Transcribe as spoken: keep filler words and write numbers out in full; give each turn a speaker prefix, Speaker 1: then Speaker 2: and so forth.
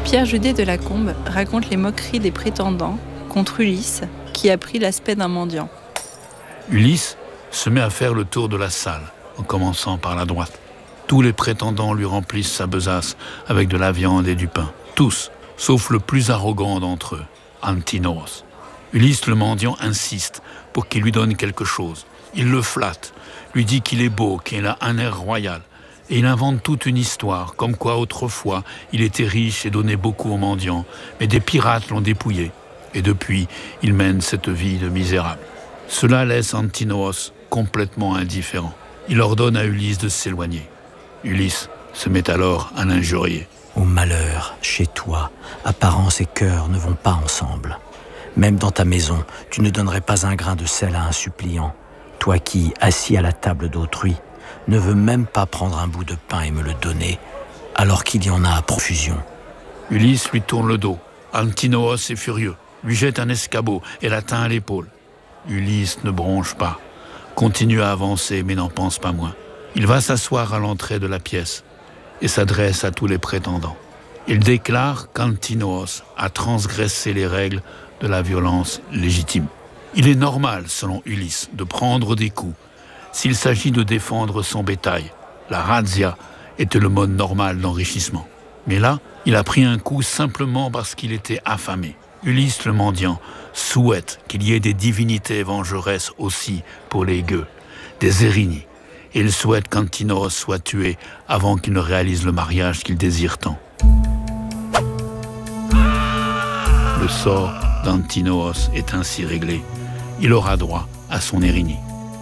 Speaker 1: Pierre Judet de Lacombe raconte les moqueries des prétendants contre Ulysse, qui a pris l'aspect d'un mendiant.
Speaker 2: Ulysse se met à faire le tour de la salle, en commençant par la droite. Tous les prétendants lui remplissent sa besace avec de la viande et du pain. Tous, sauf le plus arrogant d'entre eux, Antinoos. Ulysse le mendiant insiste pour qu'il lui donne quelque chose. Il le flatte, lui dit qu'il est beau, qu'il a un air royal. Et il invente toute une histoire, comme quoi autrefois il était riche et donnait beaucoup aux mendiants, mais des pirates l'ont dépouillé. Et depuis, il mène cette vie de misérable. Cela laisse Antinoos complètement indifférent. Il ordonne à Ulysse de s'éloigner. Ulysse se met alors à l'injurier.
Speaker 3: Au malheur, chez toi, apparence et cœur ne vont pas ensemble. Même dans ta maison, tu ne donnerais pas un grain de sel à un suppliant. Toi qui, assis à la table d'autrui, ne veux même pas prendre un bout de pain et me le donner, alors qu'il y en a à profusion.
Speaker 2: Ulysse lui tourne le dos. Antinoos est furieux, lui jette un escabeau et l'atteint à l'épaule. Ulysse ne bronche pas, continue à avancer mais n'en pense pas moins. Il va s'asseoir à l'entrée de la pièce et s'adresse à tous les prétendants. Il déclare qu'Antinoos a transgressé les règles de la violence légitime. Il est normal, selon Ulysse, de prendre des coups s'il s'agit de défendre son bétail. La razzia était le mode normal d'enrichissement. Mais là, il a pris un coup simplement parce qu'il était affamé. Ulysse le mendiant souhaite qu'il y ait des divinités vengeresses aussi pour les gueux, des Érini. Et il souhaite qu'Antinoos soit tué avant qu'il ne réalise le mariage qu'il désire tant. Le sort d'Antinoos est ainsi réglé. Il aura droit à son Érini.